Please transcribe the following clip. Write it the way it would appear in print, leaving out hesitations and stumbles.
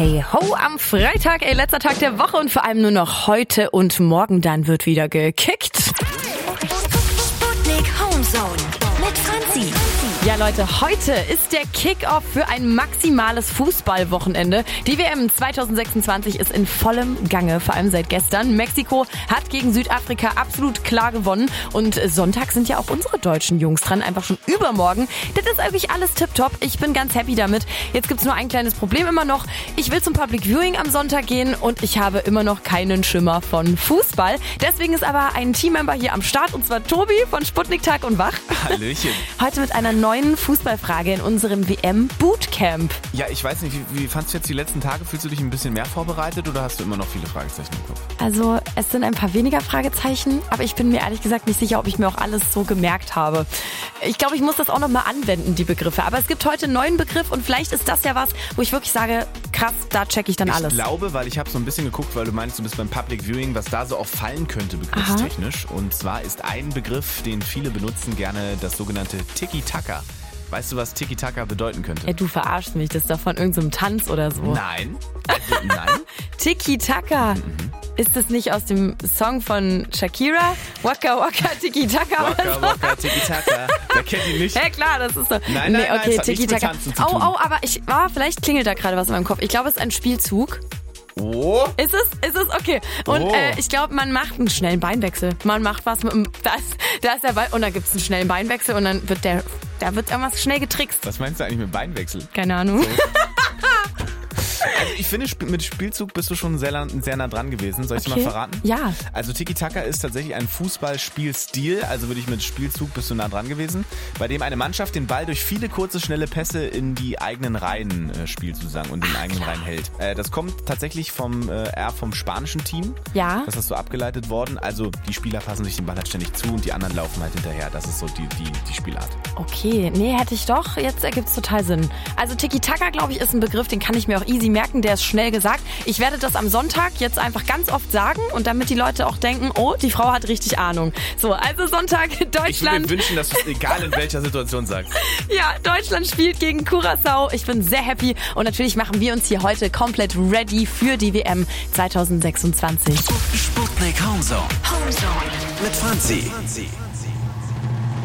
Hey ho, am Freitag, letzter Tag der Woche und vor allem nur noch heute und morgen dann wird wieder gekickt. Sputnik Homezone mit Franzi. Ja Leute, heute ist der Kick-Off für ein maximales Fußballwochenende. Die WM 2026 ist in vollem Gange, vor allem seit gestern. Mexiko hat gegen Südafrika absolut klar gewonnen und Sonntag sind ja auch unsere deutschen Jungs dran, einfach schon übermorgen. Das ist eigentlich alles tipptopp, ich bin ganz happy damit. Jetzt gibt's nur ein kleines Problem immer noch. Ich will zum Public Viewing am Sonntag gehen und ich habe immer noch keinen Schimmer von Fußball. Deswegen ist aber ein Teammember hier am Start und zwar Tobi von Sputnik Tag und Wach. Hallöchen. Heute mit einer neuen Fußballfrage in unserem WM-Bootcamp. Ja, ich weiß nicht, wie fandst du jetzt die letzten Tage? Fühlst du dich ein bisschen mehr vorbereitet oder hast du immer noch viele Fragezeichen im Kopf? Also es sind ein paar weniger Fragezeichen, aber ich bin mir ehrlich gesagt nicht sicher, ob ich mir auch alles so gemerkt habe. Ich glaube, ich muss das auch nochmal anwenden, die Begriffe. Aber es gibt heute einen neuen Begriff und vielleicht ist das ja was, wo ich wirklich sage, krass, da checke ich dann alles. Ich glaube, weil ich habe so ein bisschen geguckt, weil du meinst, du bist beim Public Viewing, was da so auch fallen könnte, begriffstechnisch. Aha. Und zwar ist ein Begriff, den viele benutzen gerne, das sogenannte Tiki-Taka. Weißt du, was Tiki-Taka bedeuten könnte? Ja, du verarschst mich, das ist doch von irgendeinem Tanz oder so. Nein. Also, nein? Tiki-Taka. Ist das nicht aus dem Song von Shakira? Waka Waka Tiki-Taka oder so? Waka Waka Tiki-Taka. Wer kennt ihn nicht? Ja klar, das ist so. Nein, okay, es hat nichts mit Tiki-Taka. Tanzen zu tun. Aber vielleicht klingelt da gerade was in meinem Kopf. Ich glaube, es ist ein Spielzug. Oh. Ist es? Okay. Und ich glaube, man macht einen schnellen Beinwechsel. Man macht was mit dem, da ist der Ball und dann gibt es einen schnellen Beinwechsel und dann wird da wird irgendwas schnell getrickst. Was meinst du eigentlich mit Beinwechsel? Keine Ahnung. So. Also ich finde, mit Spielzug bist du schon sehr nah dran gewesen. Soll ich dir mal verraten? Ja. Also Tiki-Taka ist tatsächlich ein Fußballspielstil, also würde ich mit Spielzug bist du nah dran gewesen, bei dem eine Mannschaft den Ball durch viele kurze, schnelle Pässe in die eigenen Reihen spielt sozusagen und in den eigenen Reihen hält. Das kommt tatsächlich vom spanischen Team. Ja. Das ist so abgeleitet worden. Also die Spieler passen sich den Ball halt ständig zu und die anderen laufen halt hinterher. Das ist so die Spielart. Okay, nee, hätte ich doch. Jetzt ergibt es total Sinn. Also Tiki-Taka, glaube ich, ist ein Begriff, den kann ich mir auch easy merken. Der ist schnell gesagt. Ich werde das am Sonntag jetzt einfach ganz oft sagen und damit die Leute auch denken, oh, die Frau hat richtig Ahnung. So, also Sonntag, Deutschland. Ich würde mir wünschen, dass du es egal in welcher Situation sagst. Ja, Deutschland spielt gegen Curaçao. Ich bin sehr happy und natürlich machen wir uns hier heute komplett ready für die WM 2026. Sputnik Homezone. Mit Franzi.